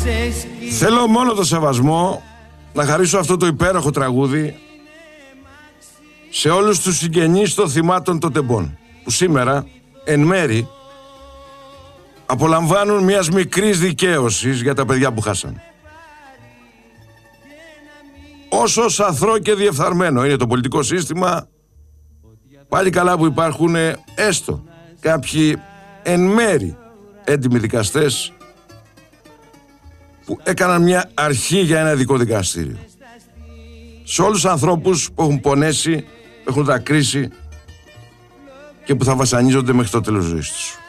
Θέλω μόνο το σεβασμό να χαρίσω αυτό το υπέροχο τραγούδι σε όλους τους συγγενείς των θυμάτων των τεμπών, που σήμερα εν μέρη απολαμβάνουν μιας μικρής δικαίωσης για τα παιδιά που χάσαν. Όσο σαθρό και διεφθαρμένο είναι το πολιτικό σύστημα, πάλι καλά που υπάρχουν έστω κάποιοι εν μέρη έντιμοι δικαστές που έκαναν μια αρχή για ένα ειδικό δικαστήριο. Σε όλους τους ανθρώπους που έχουν πονέσει, που έχουν δακρύσει και που θα βασανίζονται μέχρι το τέλος ζωής τους.